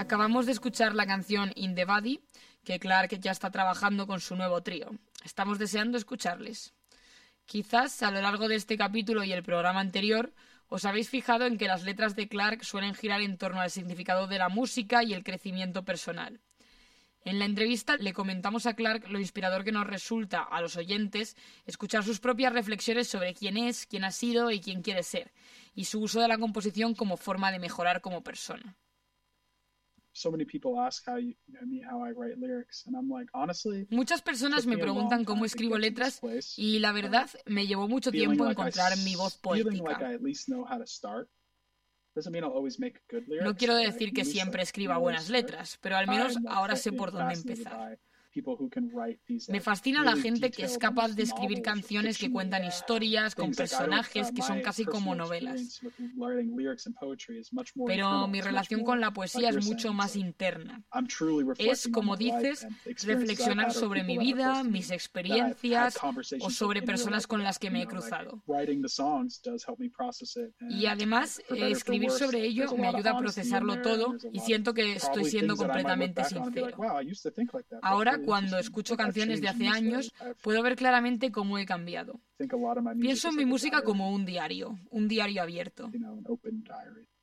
Acabamos de escuchar la canción In the Body, que Clark ya está trabajando con su nuevo trío. Estamos deseando escucharles. Quizás a lo largo de este capítulo y el programa anterior os habéis fijado en que las letras de Clark suelen girar en torno al significado de la música y el crecimiento personal. En la entrevista le comentamos a Clark lo inspirador que nos resulta a los oyentes escuchar sus propias reflexiones sobre quién es, quién ha sido y quién quiere ser, y su uso de la composición como forma de mejorar como persona. Muchas personas me preguntan cómo escribo letras y la verdad me llevó mucho tiempo encontrar mi voz poética. No quiero decir que siempre escriba buenas letras, pero al menos ahora sé por dónde empezar. Me fascina la gente que es capaz de escribir canciones que cuentan historias con personajes que son casi como novelas. Pero mi relación con la poesía es mucho más interna. Es, como dices, reflexionar sobre mi vida, mis experiencias o sobre personas con las que me he cruzado. Y además, escribir sobre ello me ayuda a procesarlo todo y siento que estoy siendo completamente sincero. Ahora, cuando escucho canciones de hace años, puedo ver claramente cómo he cambiado. Pienso en mi música como un diario abierto.